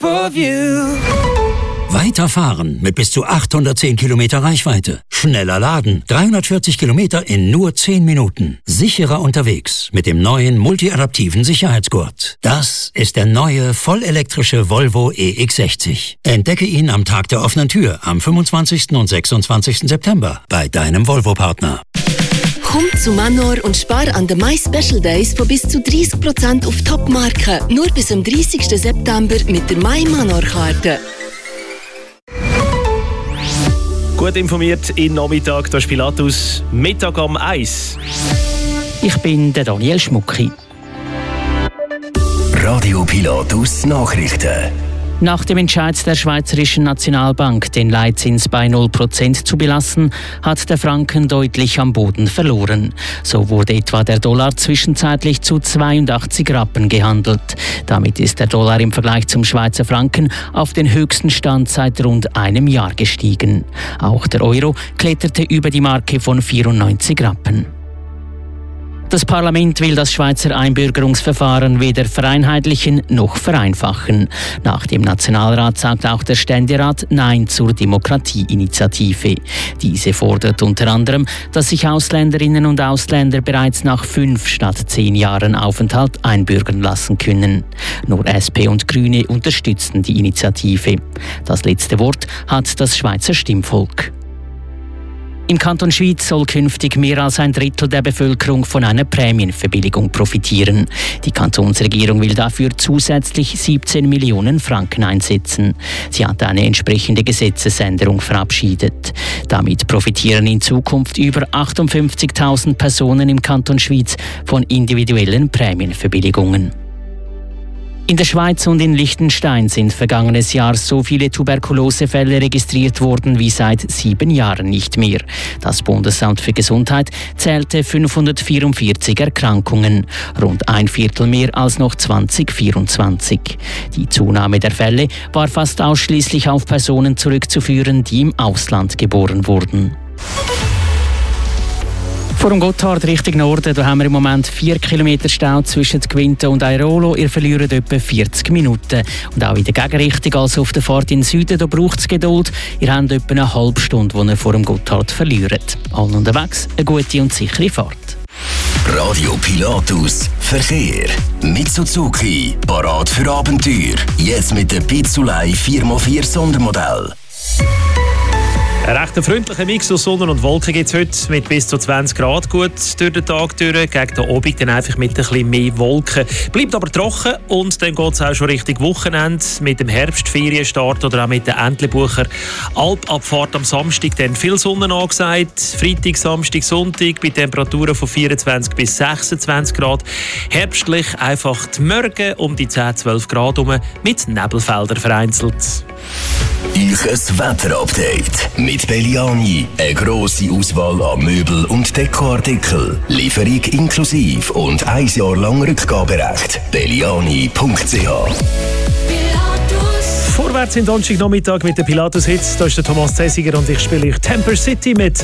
of you. Weiterfahren mit bis zu 810 Kilometer Reichweite. Schneller laden. 340 Kilometer in nur 10 Minuten. Sicherer unterwegs mit dem neuen multiadaptiven Sicherheitsgurt. Das ist der neue vollelektrische Volvo EX60. Entdecke ihn am Tag der offenen Tür am 25. und 26. September bei deinem Volvo-Partner. Komm zu Manor und spar an den My Special Days von bis zu 30% auf Top-Marken. Nur bis zum 30. September mit der My Manor-Karte. Gut informiert in Nachmittag, das Pilatus, Mittag am 1. Ich bin der Daniel Schmucki. Radio Pilatus Nachrichten. Nach dem Entscheid der Schweizerischen Nationalbank, den Leitzins bei 0% zu belassen, hat der Franken deutlich am Boden verloren. So wurde etwa der Dollar zwischenzeitlich zu 82 Rappen gehandelt. Damit ist der Dollar im Vergleich zum Schweizer Franken auf den höchsten Stand seit rund einem Jahr gestiegen. Auch der Euro kletterte über die Marke von 94 Rappen. Das Parlament will das Schweizer Einbürgerungsverfahren weder vereinheitlichen noch vereinfachen. Nach dem Nationalrat sagt auch der Ständerat Nein zur Demokratieinitiative. Diese fordert unter anderem, dass sich Ausländerinnen und Ausländer bereits nach 5 statt 10 Jahren Aufenthalt einbürgern lassen können. Nur SP und Grüne unterstützen die Initiative. Das letzte Wort hat das Schweizer Stimmvolk. Im Kanton Schwyz soll künftig mehr als ein Drittel der Bevölkerung von einer Prämienverbilligung profitieren. Die Kantonsregierung will dafür zusätzlich 17 Millionen Franken einsetzen. Sie hat eine entsprechende Gesetzesänderung verabschiedet. Damit profitieren in Zukunft über 58.000 Personen im Kanton Schwyz von individuellen Prämienverbilligungen. In der Schweiz und in Liechtenstein sind vergangenes Jahr so viele Tuberkulosefälle registriert worden wie seit 7 Jahren nicht mehr. Das Bundesamt für Gesundheit zählte 544 Erkrankungen, rund 1/4 mehr als noch 2024. Die Zunahme der Fälle war fast ausschließlich auf Personen zurückzuführen, die im Ausland geboren wurden. Vor dem Gotthard Richtung Norden, da haben wir im Moment 4 Kilometer Stau zwischen Gwinten und Airolo. Ihr verliert etwa 40 Minuten. Und auch in der Gegenrichtung, also auf der Fahrt in den Süden, da braucht es Geduld. Ihr habt etwa eine halbe Stunde, die ihr vor dem Gotthard verliert. Allen unterwegs eine gute und sichere Fahrt. Radio Pilatus Verkehr. Mit Suzuki, parat für Abenteuer. Jetzt mit dem Pizzulei 4x4 Sondermodell. Ein recht freundlicher Mix aus Sonne und Wolken gibt es heute mit bis zu 20 Grad gut durch den Tag durch. Gegen den Abend dann einfach mit ein bisschen mehr Wolken. Bleibt aber trocken und dann geht es auch schon Richtung Wochenende mit dem Herbstferienstart oder auch mit der Entlebucher Alpabfahrt am Samstag. Dann viel Sonne angesagt. Freitag, Samstag, Sonntag bei Temperaturen von 24 bis 26 Grad. Herbstlich einfach die Morgen um die 10-12 Grad herum mit Nebelfeldern vereinzelt. Ich ein Wetterupdate mit Belliani. Eine grosse Auswahl an Möbel- und Dekoartikel. Lieferung inklusive und 1 Jahr lang Rückgaberecht. Belliani.ch. Vorwärts in Donnerstagnachmittag mit den Pilatus Hits. Da ist der Thomas Zesiger und ich spiele euch Temper City mit